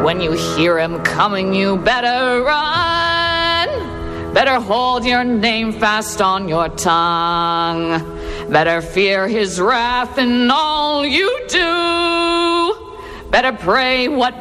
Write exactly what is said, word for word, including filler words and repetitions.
When you hear him coming, you better run. Better hold your name fast on your tongue. Better fear his wrath in all you do. Better pray what